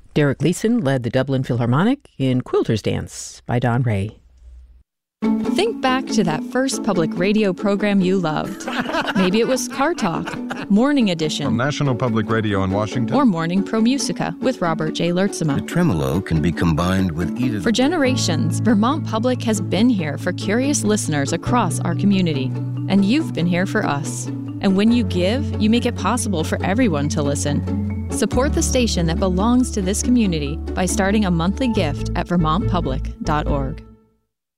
Derek Leeson led the Dublin Philharmonic in Quilter's Dance by Don Ray. Think back to that first public radio program you loved. Maybe it was Car Talk, Morning Edition, from National Public Radio in Washington, or Morning Pro Musica with Robert J. Lertzema. The tremolo can be combined with either. For generations, Vermont Public has been here for curious listeners across our community, and you've been here for us. And when you give, you make it possible for everyone to listen. Support the station that belongs to this community by starting a monthly gift at vermontpublic.org.